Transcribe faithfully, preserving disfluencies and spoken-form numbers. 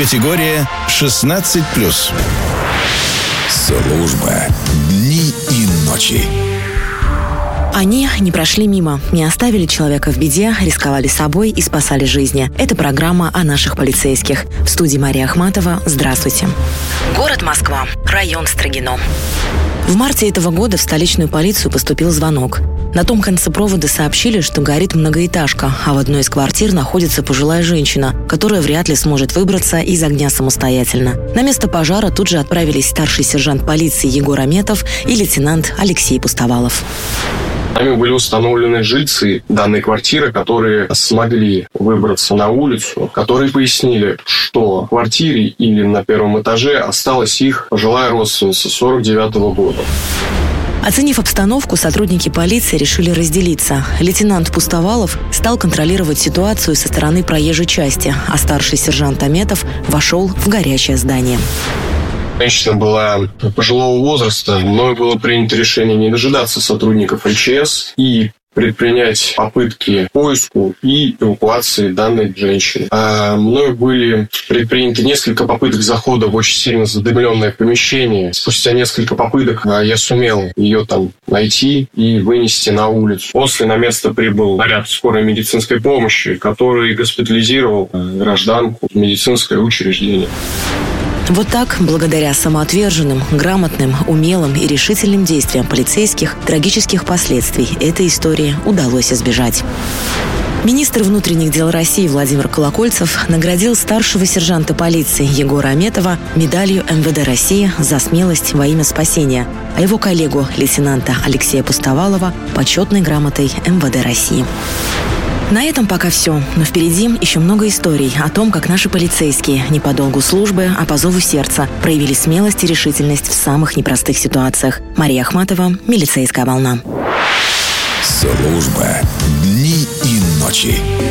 Категория шестнадцать плюс. Служба дни и ночи. Они не прошли мимо, не оставили человека в беде, рисковали собой и спасали жизни. Это программа о наших полицейских. В студии Мария Ахматова. Здравствуйте. Город Москва. Район Строгино. В марте этого года в столичную полицию поступил звонок. На том конце провода сообщили, что горит многоэтажка, а в одной из квартир находится пожилая женщина, которая вряд ли сможет выбраться из огня самостоятельно. На место пожара тут же отправились старший сержант полиции Егор Аметов и лейтенант Алексей Пустовалов. Нами были установлены жильцы данной квартиры, которые смогли выбраться на улицу, которые пояснили, что в квартире или на первом этаже осталась их пожилая родственница сорок девятого года. Оценив обстановку, сотрудники полиции решили разделиться. Лейтенант Пустовалов стал контролировать ситуацию со стороны проезжей части, а старший сержант Аметов вошел в горящее здание. Женщина была пожилого возраста, мною было принято решение не дожидаться сотрудников эм че эс и предпринять попытки поиску и эвакуации данной женщины. А мною были предприняты несколько попыток захода в очень сильно задымленное помещение. Спустя несколько попыток я сумел ее там найти и вынести на улицу. После на место прибыл наряд скорой медицинской помощи, который госпитализировал гражданку в медицинское учреждение. Вот так, благодаря самоотверженным, грамотным, умелым и решительным действиям полицейских, трагических последствий этой истории удалось избежать. Министр внутренних дел России Владимир Колокольцев наградил старшего сержанта полиции Егора Аметова медалью эм вэ дэ России за смелость во имя спасения, а его коллегу, лейтенанта Алексея Пустовалова, почетной грамотой эм вэ дэ России. На этом пока все, но впереди еще много историй о том, как наши полицейские не по долгу службы, а по зову сердца проявили смелость и решительность в самых непростых ситуациях. Мария Ахматова, «Милицейская волна». Служба дни и ночи.